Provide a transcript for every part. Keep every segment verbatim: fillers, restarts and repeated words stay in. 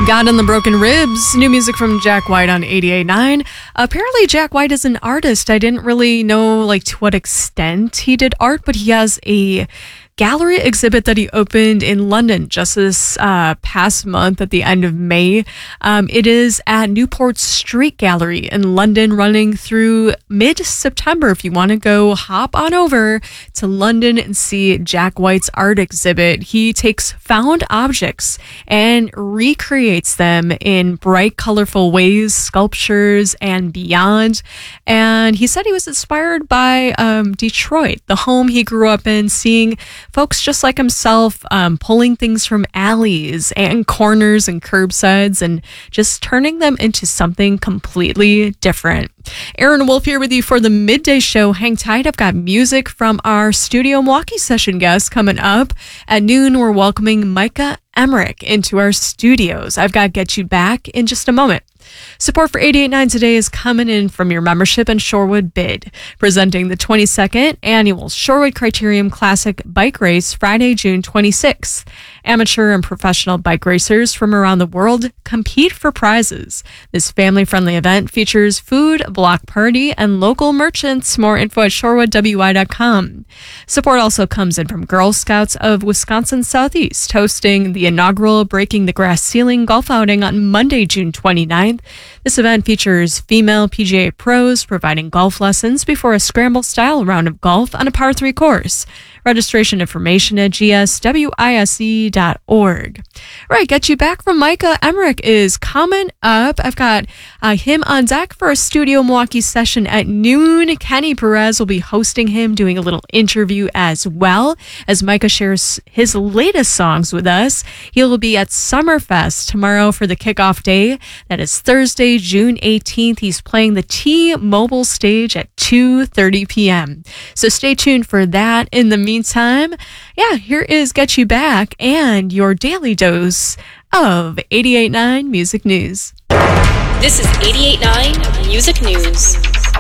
God and the Broken Ribs, new music from Jack White on eighty-eight point nine. Apparently, Jack White is an artist. I didn't really know like to what extent he did art, but he has a gallery exhibit that he opened in London just this uh, past month at the end of May. Um, it is at Newport Street Gallery in London, running through mid-September. If you want to go hop on over to London and see Jack White's art exhibit, he takes found objects and recreates them in bright, colorful ways, sculptures and beyond. And he said he was inspired by um, Detroit, the home he grew up in, seeing folks just like himself um, pulling things from alleys and corners and curbsides and just turning them into something completely different. Aaron Wolf here with you for the midday show. Hang tight. I've got music from our Studio Milwaukee session guests coming up. At noon, we're welcoming Micah Emmerich into our studios. I've got Get You Back in just a moment. Support for eighty-eight point nine today is coming in from your membership and Shorewood Bid, presenting the twenty-second annual Shorewood Criterium Classic Bike Race Friday, June twenty-sixth. Amateur and professional bike racers from around the world compete for prizes. This family-friendly event features food, block party, and local merchants. More info at shorewood w i dot com. Support also comes in from Girl Scouts of Wisconsin Southeast, hosting the inaugural Breaking the Grass Ceiling golf outing on Monday, June twenty-ninth. This event features female P G A pros providing golf lessons before a scramble-style round of golf on a par three course. Registration information at g s w i s e dot org. Right, Get You Back from Micah Emmerich is coming up. I've got uh, him on deck for a Studio Milwaukee session at noon. Kenny Perez will be hosting him, doing a little interview as well as Micah shares his latest songs with us. He'll be at Summerfest tomorrow for the kickoff day. That is Thursday, June eighteenth. He's playing the T-Mobile stage at two thirty p.m. So stay tuned for that. In the meantime, yeah, here is Get You Back and your daily dose of eighty-eight point nine Music News. This is eighty-eight point nine Music News.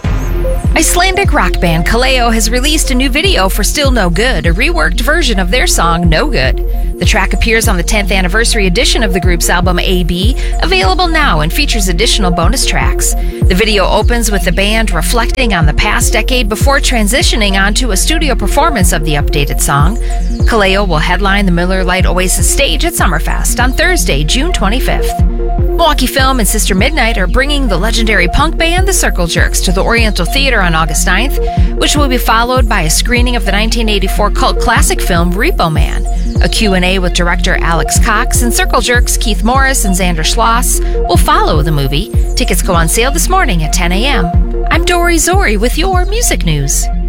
Icelandic rock band Kaleo has released a new video for Still No Good, a reworked version of their song No Good. The track appears on the tenth anniversary edition of the group's album A B, available now, and features additional bonus tracks. The video opens with the band reflecting on the past decade before transitioning onto a studio performance of the updated song. Kaleo will headline the Miller Lite Oasis stage at Summerfest on Thursday, June twenty-fifth. Milwaukee Film and Sister Midnight are bringing the legendary punk band The Circle Jerks to the Oriental Theater on August ninth, which will be followed by a screening of the nineteen eighty-four cult classic film Repo Man. A Q and A with director Alex Cox and Circle Jerks Keith Morris and Xander Schloss will follow the movie. Tickets go on sale this morning at ten a.m. I'm Dory Zori with your music news.